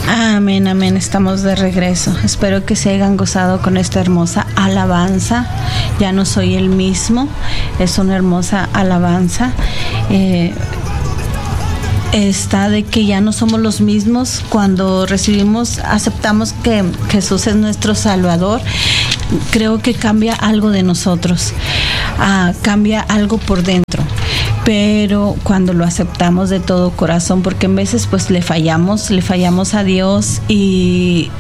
Amén, amén. Estamos de regreso. Espero que se hayan gozado con esta hermosa alabanza. Ya no soy el mismo. Es una hermosa alabanza. Está de que ya no somos los mismos cuando aceptamos que Jesús es nuestro Salvador. Creo que cambia algo de nosotros, cambia algo por dentro. Pero cuando lo aceptamos de todo corazón, porque en veces pues le fallamos a Dios y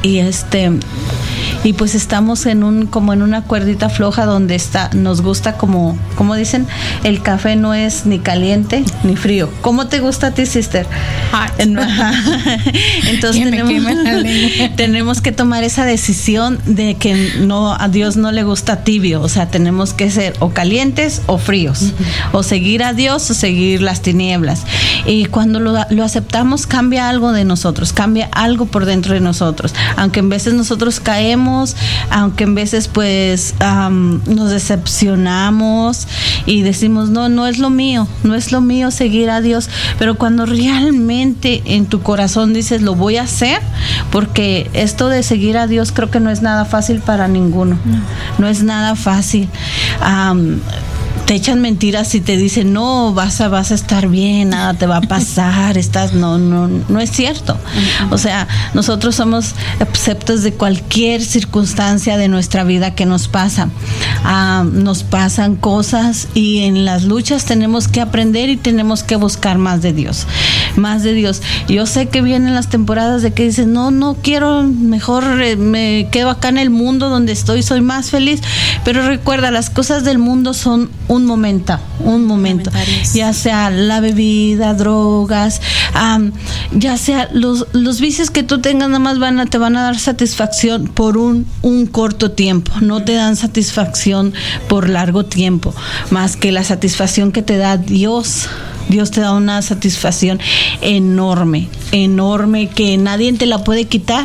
pues estamos como en una cuerdita floja donde nos gusta como dicen, el café no es ni caliente ni frío. ¿Cómo te gusta a ti, sister? Hot. Entonces tenemos que tomar esa decisión de que a Dios no le gusta tibio, o sea, tenemos que ser o calientes o fríos, o seguir a Dios o seguir las tinieblas. Y cuando lo aceptamos, cambia algo de nosotros, cambia algo por dentro de nosotros, aunque en veces nosotros caemos, aunque en veces pues nos decepcionamos y decimos no es lo mío seguir a Dios, pero cuando realmente en tu corazón dices lo voy a hacer, porque esto de seguir a Dios creo que no es nada fácil para ninguno, no es nada fácil. Te echan mentiras y te dicen no, vas a estar bien, nada te va a pasar, no es cierto. O sea, nosotros somos aceptos de cualquier circunstancia de nuestra vida que nos pasa. Nos pasan cosas y en las luchas tenemos que aprender y tenemos que buscar más de Dios. Yo sé que vienen las temporadas de que dices no quiero, mejor me quedo acá en el mundo donde estoy, soy más feliz, pero recuerda, las cosas del mundo son un momento, ya sea la bebida, drogas, ya sea los vicios que tú tengas, nada más te van a dar satisfacción por un corto tiempo, no te dan satisfacción por largo tiempo, más que la satisfacción que te da Dios. Dios te da una satisfacción enorme, que nadie te la puede quitar.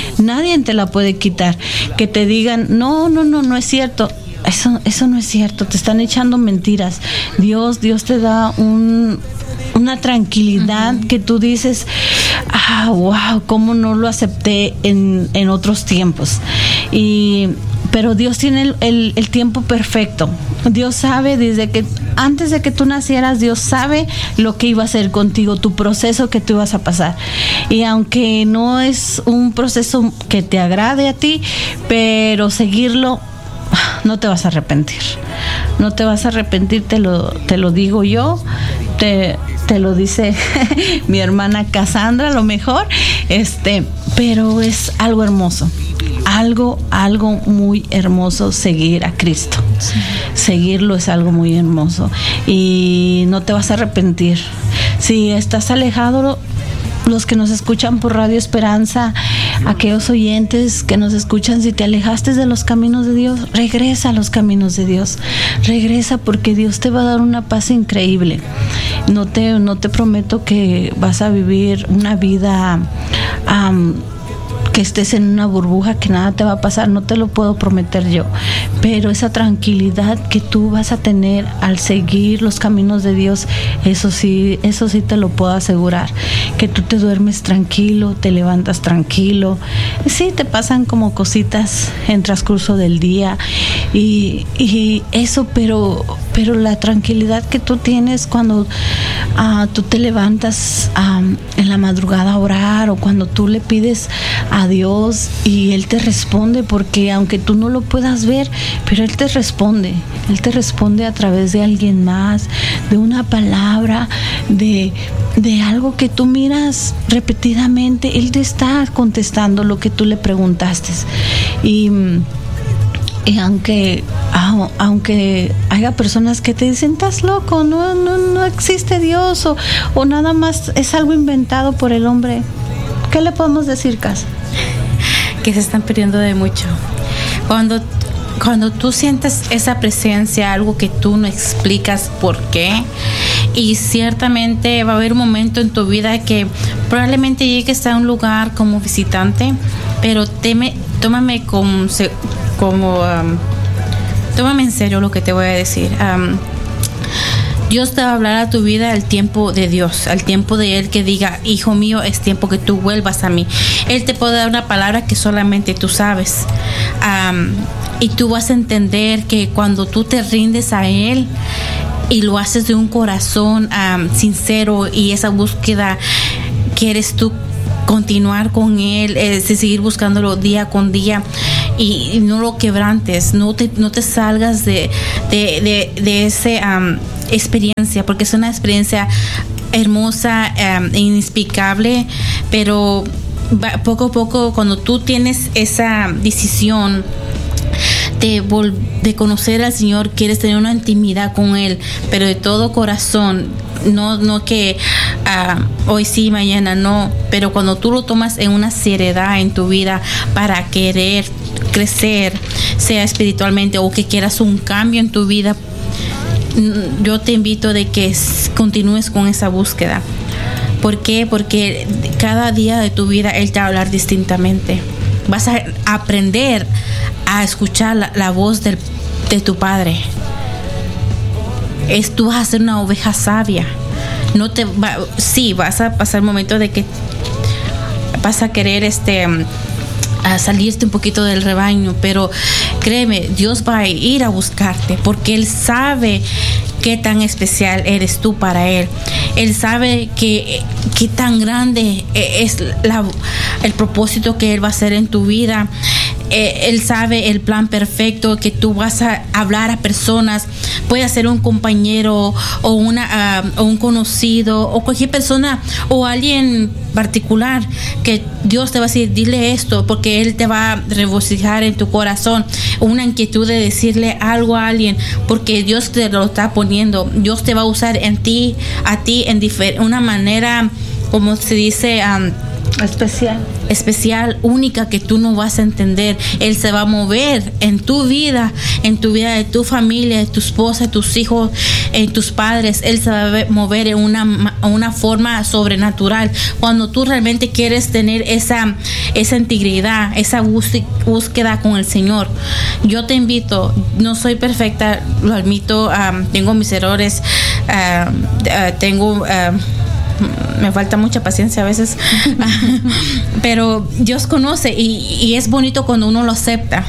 Que te digan, no es cierto. Eso no es cierto, te están echando mentiras. Dios te da una tranquilidad que tú dices, wow, cómo no lo acepté en otros tiempos. Pero Dios tiene el tiempo perfecto. Dios sabe antes de que tú nacieras, Dios sabe lo que iba a hacer contigo, tu proceso que tú ibas a pasar. Y aunque no es un proceso que te agrade a ti, pero seguirlo, no te vas a arrepentir. No te vas a arrepentir, te lo digo yo, te lo dice mi hermana Cassandra, a lo mejor, pero es algo hermoso. Algo muy hermoso seguir a Cristo. Sí. Seguirlo es algo muy hermoso y no te vas a arrepentir. Si estás alejado, los que nos escuchan por Radio Esperanza, aquellos oyentes que nos escuchan, si te alejaste de los caminos de Dios, regresa a los caminos de Dios. Regresa, porque Dios te va a dar una paz increíble. No te prometo que vas a vivir una vida que estés en una burbuja, que nada te va a pasar, no te lo puedo prometer yo, pero esa tranquilidad que tú vas a tener al seguir los caminos de Dios, eso sí te lo puedo asegurar, que tú te duermes tranquilo, te levantas tranquilo. Sí, te pasan como cositas en transcurso del día y eso, pero la tranquilidad que tú tienes cuando tú te levantas en la madrugada a orar, o cuando tú le pides a Dios y Él te responde, porque aunque tú no lo puedas ver, pero Él te responde a través de alguien más, de una palabra, de algo que tú miras repetidamente. Él te está contestando lo que tú le preguntaste. Y aunque haya personas que te dicen, estás loco, no existe Dios, o nada más es algo inventado por el hombre, ¿qué le podemos decir, Cas? Que se están perdiendo de mucho. Cuando tú sientes esa presencia, algo que tú no explicas por qué, y ciertamente va a haber un momento en tu vida que probablemente llegues a un lugar como visitante, pero tómame tómame en serio lo que te voy a decir. Dios te va a hablar a tu vida al tiempo de Dios, al tiempo de Él, que diga, hijo mío, es tiempo que tú vuelvas a mí. Él te puede dar una palabra que solamente tú sabes. Y tú vas a entender que cuando tú te rindes a Él y lo haces de un corazón sincero, y esa búsqueda que eres tú, continuar con Él, seguir buscándolo día con día, y no lo quebrantes, no te salgas de esa experiencia, porque es una experiencia hermosa e inexplicable, pero poco a poco, cuando tú tienes esa decisión de conocer al Señor, quieres tener una intimidad con Él, pero de todo corazón, no que hoy sí, mañana no, pero cuando tú lo tomas en una seriedad en tu vida para querer crecer, sea espiritualmente, o que quieras un cambio en tu vida, yo te invito de que continúes con esa búsqueda. ¿Por qué? Porque cada día de tu vida Él te va a hablar distintamente. Vas a aprender a escuchar la voz de tu Padre. Tú vas a ser una oveja sabia. Sí, vas a pasar momentos de que vas a querer a salirte un poquito del rebaño, pero créeme, Dios va a ir a buscarte, porque Él sabe qué tan especial eres tú para Él. Él sabe qué tan grande es el propósito que Él va a hacer en tu vida. Él sabe el plan perfecto, que tú vas a hablar a personas. Puede ser un compañero o un conocido o cualquier persona o alguien particular, que Dios te va a decir, dile esto, porque Él te va a regocijar en tu corazón una inquietud de decirle algo a alguien, porque Dios te lo está poniendo. Dios te va a usar a ti en una manera, como se dice, especial, única, que tú no vas a entender. Él se va a mover en tu vida de tu familia, de tu esposa, de tus hijos, en tus padres. Él se va a mover en una forma sobrenatural. Cuando tú realmente quieres tener esa integridad, esa búsqueda con el Señor. Yo te invito, no soy perfecta, lo admito, tengo mis errores, me falta mucha paciencia a veces, pero Dios conoce, y es bonito cuando uno lo acepta.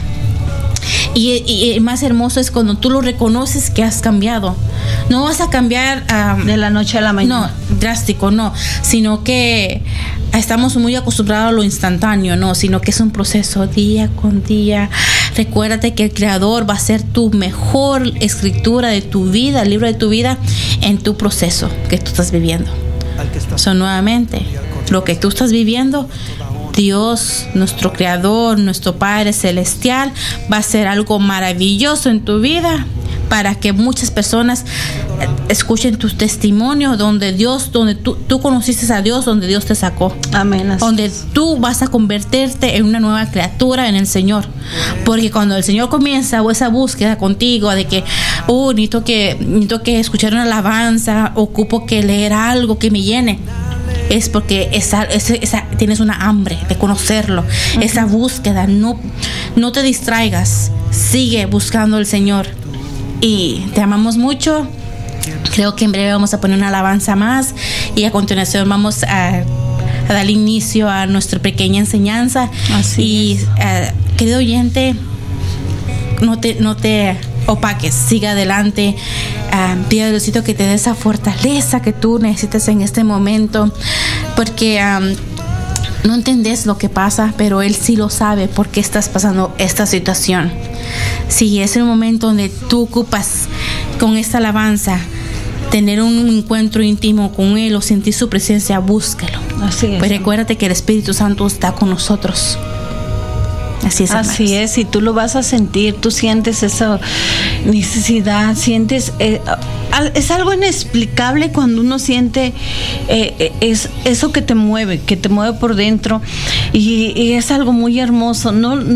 Y más hermoso es cuando tú lo reconoces que has cambiado. No vas a cambiar de la noche a la mañana. No, drástico, no. Sino que estamos muy acostumbrados a lo instantáneo, no. Sino que es un proceso día con día. Recuérdate que el Creador va a ser tu mejor escritura de tu vida, el libro de tu vida, en tu proceso que tú estás viviendo. Nuevamente, lo que tú estás viviendo, Dios, nuestro Creador, nuestro Padre Celestial, va a hacer algo maravilloso en tu vida, para que muchas personas escuchen tus testimonios, donde tú conociste a Dios, donde Dios te sacó. Amén. Donde tú vas a convertirte en una nueva criatura en el Señor. Porque cuando el Señor comienza esa búsqueda contigo de que necesito que escuchar una alabanza, ocupo que leer algo que me llene, es porque tienes una hambre de conocerlo. Uh-huh. Esa búsqueda, no te distraigas, sigue buscando al Señor. Y te amamos mucho. Creo que en breve vamos a poner una alabanza más, y a continuación vamos a dar inicio a nuestra pequeña enseñanza. Así y querido oyente, no te opaques, siga adelante. Pide a Diosito que te dé esa fortaleza que tú necesitas en este momento, porque no entendés lo que pasa, pero Él sí lo sabe por qué estás pasando esta situación. Sí, es el momento donde tú ocupas con esta alabanza tener un encuentro íntimo con Él o sentir su presencia, búsquelo. Así es. Pues recuérdate que el Espíritu Santo está con nosotros. Así es, hermanos. Así es, y tú lo vas a sentir, tú sientes esa necesidad, sientes, es algo inexplicable cuando uno siente es eso que te mueve por dentro, y es algo muy hermoso.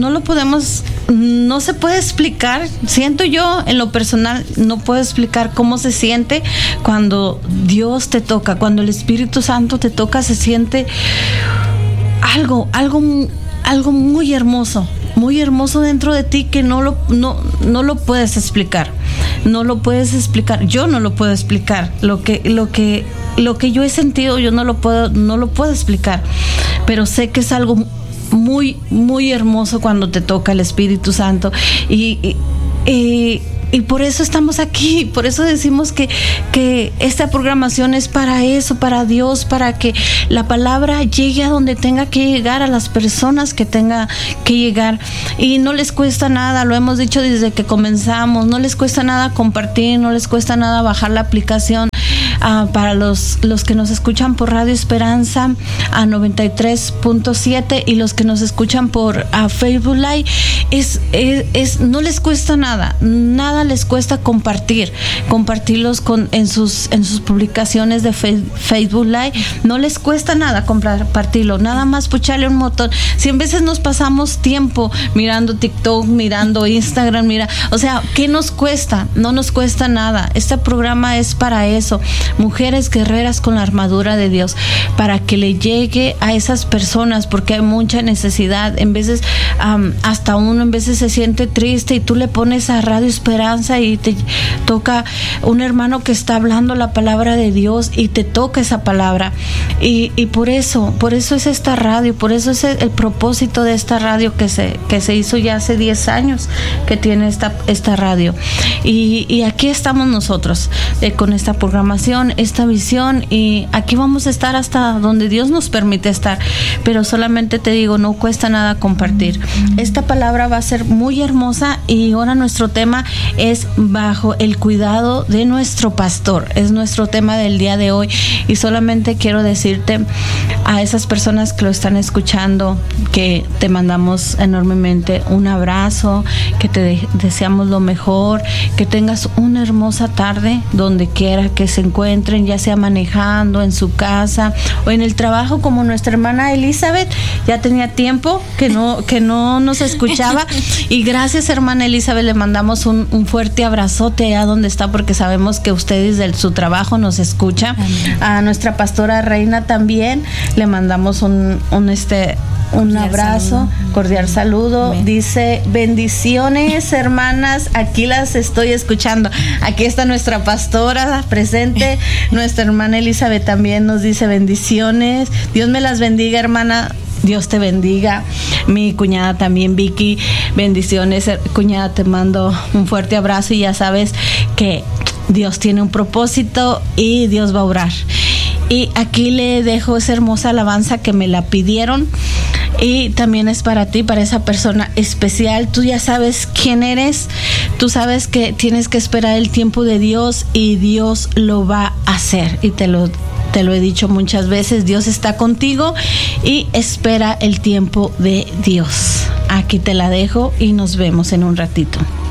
No se puede explicar. Siento yo, en lo personal, no puedo explicar cómo se siente cuando Dios te toca, cuando el Espíritu Santo te toca. Se siente algo muy hermoso dentro de ti, que no lo puedes explicar. no lo puedes explicar. Yo no lo puedo explicar. Lo que yo he sentido, yo no lo puedo explicar. Pero sé que es algo muy, muy hermoso cuando te toca el Espíritu Santo. Y por eso estamos aquí, por eso decimos que esta programación es para eso, para Dios, para que la palabra llegue a donde tenga que llegar, a las personas que tenga que llegar. Y no les cuesta nada, lo hemos dicho desde que comenzamos, no les cuesta nada compartir, no les cuesta nada bajar la aplicación. Para los que nos escuchan por Radio Esperanza a 93.7 y los que nos escuchan por Facebook Live, no les cuesta nada les cuesta compartirlos en sus publicaciones de Facebook Live. No les cuesta nada compartirlo, nada más pucharle un botón. Si en veces nos pasamos tiempo mirando TikTok, mirando Instagram, o sea, ¿qué nos cuesta? No nos cuesta nada. Este programa es para eso. Mujeres guerreras con la armadura de Dios, para que le llegue a esas personas, porque hay mucha necesidad. En veces hasta uno en veces se siente triste y tú le pones a Radio Esperanza y te toca un hermano que está hablando la palabra de Dios y te toca esa palabra. Y por eso es esta radio, por eso es el propósito de esta radio que se hizo ya hace 10 años que tiene esta radio. Y aquí estamos nosotros con esta programación, esta visión, y aquí vamos a estar hasta donde Dios nos permite estar. Pero solamente te digo, no cuesta nada compartir. Esta palabra va a ser muy hermosa, y ahora nuestro tema es bajo el cuidado de nuestro pastor. Es nuestro tema del día de hoy, y solamente quiero decirte a esas personas que lo están escuchando que te mandamos enormemente un abrazo, que te deseamos lo mejor, que tengas una hermosa tarde donde quiera que se encuentren, ya sea manejando, en su casa o en el trabajo, como nuestra hermana Elizabeth. Ya tenía tiempo que no nos escuchaba, y gracias, hermana Elizabeth, le mandamos un fuerte abrazote allá donde está, porque sabemos que ustedes de su trabajo nos escucha. Amén. A nuestra pastora Reina también le mandamos un abrazo, cordial saludo. Amén. Dice: bendiciones, hermanas, aquí las estoy escuchando. Aquí está nuestra pastora presente. Nuestra hermana Elizabeth también nos dice bendiciones. Dios me las bendiga, hermana. Dios te bendiga. Mi cuñada también, Vicky, bendiciones, cuñada, te mando un fuerte abrazo, y ya sabes que Dios tiene un propósito y Dios va a obrar. Y aquí le dejo esa hermosa alabanza que me la pidieron, y también es para ti, para esa persona especial. Tú ya sabes quién eres, tú sabes que tienes que esperar el tiempo de Dios, y Dios lo va a hacer, y te lo he dicho muchas veces. Dios está contigo y espera el tiempo de Dios. Aquí te la dejo y nos vemos en un ratito.